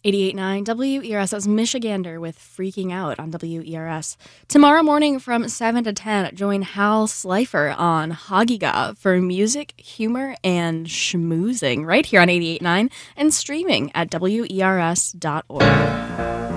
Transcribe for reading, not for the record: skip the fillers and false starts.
88.9 WERS. That's Michigander with Freaking Out on WERS. Tomorrow morning from 7 to 10, join Hal Slifer on Hagiga for music, humor, and schmoozing right here on 88.9 and streaming at WERS.org.